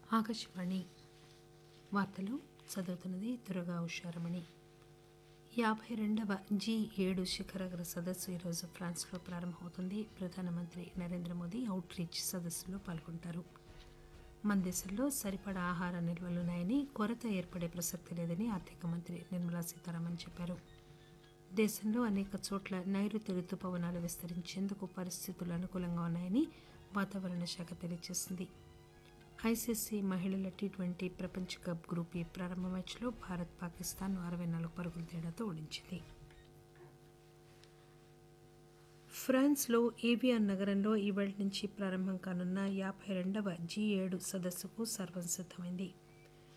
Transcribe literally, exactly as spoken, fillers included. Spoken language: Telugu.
ఆకాశవాణి వార్తలు చదువుతున్నది దుర్గా ఉషారమణి. యాభై రెండవ జీ ఏడు శిఖరాగ్ర సదస్సు ఈరోజు ఫ్రాన్స్లో ప్రారంభమవుతుంది. ప్రధానమంత్రి నరేంద్ర మోదీ అవుట్ రీచ్ సదస్సులో పాల్గొంటారు. మన దేశంలో సరిపడా ఆహార నిల్వలున్నాయని, కొరత ఏర్పడే ప్రసక్తి లేదని ఆర్థిక మంత్రి నిర్మలా సీతారామన్ చెప్పారు. దేశంలో అనేక చోట్ల నైరుతి రుతుపవనాలు విస్తరించేందుకు పరిస్థితులు అనుకూలంగా ఉన్నాయని వాతావరణ శాఖ తెలియజేసింది. ఐసీసీ మహిళల టీ ట్వంటీ ప్రపంచ కప్ గ్రూప్ ఏ ప్రారంభ మ్యాచ్లో భారత్ పాకిస్తాన్ అరవై నాలుగు పరుగుల తేడాతో ఓడించింది. ఫ్రాన్స్లో ఏవియాన్ నగరంలో ఈవేళ నుంచి ప్రారంభం కానున్న యాభై రెండవ జీ ఏడు సదస్సుకు సర్వం సిద్దమైంది.